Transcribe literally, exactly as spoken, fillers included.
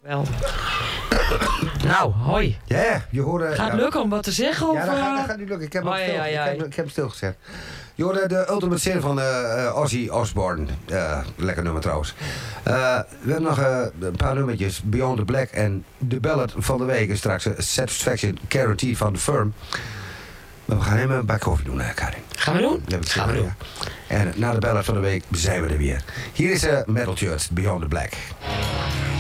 Wel. Nou, hoi. Ja, yeah, je hoorde... Gaat het ja, lukken om wat te zeggen? Of, ja, dat gaat, dat uh... gaat niet lukken. Ik heb hem, Hoi, stil, hoi, ik hoi. heb, ik heb hem stilgezet. Je hoorde de Ultimate Sin van uh, Ozzy Osbourne. Uh, lekker nummer trouwens. Uh, we hebben nog uh, een paar nummertjes. Beyond the Black en de ballad van de week is straks uh, Satisfaction Guarantee van The Firm. Maar we gaan hem een bak koffie doen, uh, Karin. Gaan we doen? Ja, Gaan we doen. En na de ballad van de week zijn we er weer. Hier is uh, Metal Church, Beyond the Black.